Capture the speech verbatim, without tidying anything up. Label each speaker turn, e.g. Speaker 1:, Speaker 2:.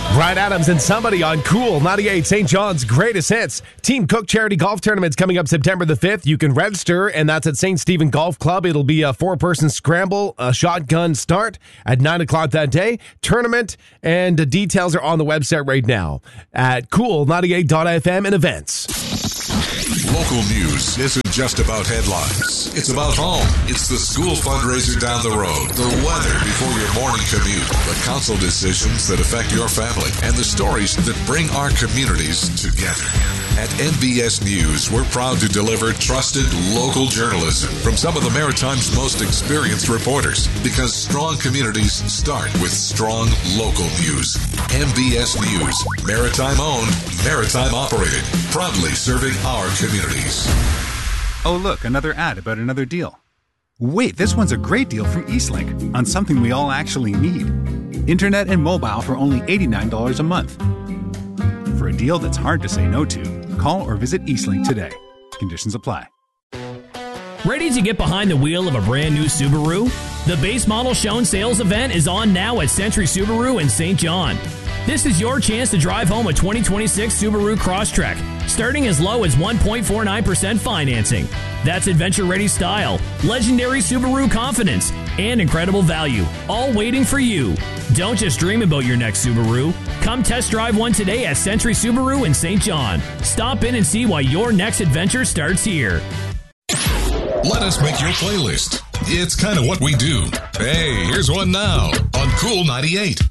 Speaker 1: Brian Adams and Somebody on Cool ninety-eight, Saint John's greatest hits. Team Cook Charity Golf Tournament's coming up September the fifth. You can register, and that's at Saint Stephen Golf Club. It'll be a four-person scramble, a shotgun start at nine o'clock that day. Tournament and the details are on the website right now at cool ninety-eight dot f m and events.
Speaker 2: Local news isn't just about headlines. It's about home. It's the school fundraiser down the road, the weather before your morning commute, the council decisions that affect your family, and the stories that bring our communities together. At N B S News, we're proud to deliver trusted local journalism from some of the Maritime's most experienced reporters, because strong communities start with strong local news. N B S News, Maritime-owned, Maritime-operated, proudly serving our communities.
Speaker 3: Oh, look, another ad about another deal. Wait, this one's a great deal from Eastlink on something we all actually need. Internet and mobile for only eighty-nine dollars a month. For a deal that's hard to say no to, call or visit Eastlink today. Conditions apply.
Speaker 4: Ready to get behind the wheel of a brand new Subaru? The base model shown sales event is on now at Century Subaru in Saint John. This is your chance to drive home a twenty twenty-six Subaru Crosstrek, starting as low as one point four nine percent financing. That's adventure-ready style, legendary Subaru confidence, and incredible value, all waiting for you. Don't just dream about your next Subaru. Come test drive one today at Century Subaru in Saint John. Stop in and see why your next adventure starts here.
Speaker 2: Let us make your playlist. It's kind of what we do. Hey, here's one now on Cool ninety-eight.